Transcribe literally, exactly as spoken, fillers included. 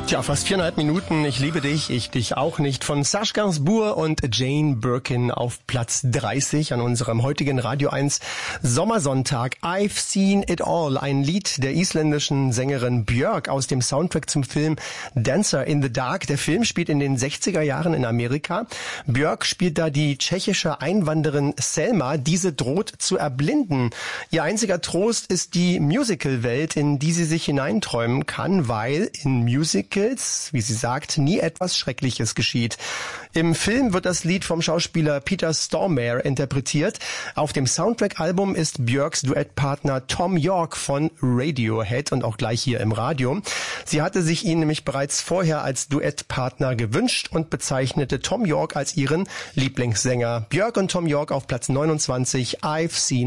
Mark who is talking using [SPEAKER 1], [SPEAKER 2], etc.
[SPEAKER 1] Tja, fast viereinhalb Minuten. Ich liebe dich, ich dich auch nicht. Von Serge Gainsbourg und Jane Birkin auf Platz dreißig an unserem heutigen Radio eins Sommersonntag. I've Seen It All, ein Lied der isländischen Sängerin Björk aus dem Soundtrack zum Film Dancer in the Dark. Der Film spielt in den sechziger Jahren in Amerika. Björk spielt da die tschechische Einwanderin Selma. Diese droht zu erblinden. Ihr einziger Trost ist die Musical-Welt, in die sie sich hineinträumen kann, weil in Musical wie sie sagt, nie etwas Schreckliches geschieht. Im Film wird das Lied vom Schauspieler Peter Stormare interpretiert. Auf dem Soundtrack-Album ist Björks Duettpartner Tom York von Radiohead und auch gleich hier im Radio. Sie hatte sich ihn nämlich bereits vorher als Duettpartner gewünscht und bezeichnete Tom York als ihren Lieblingssänger. Björk und Tom York auf Platz neunundzwanzig, I've Seen